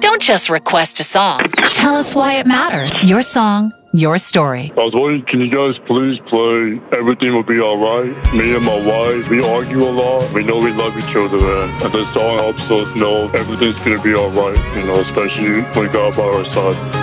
Don't just request a song. Tell us why it matters. Your song, your story. I was wondering, can you guys please play Everything Will Be Alright? Me and my wife, we argue a lot. We know we love each other, and this song helps us know everything's gonna be alright, especially with God by our side.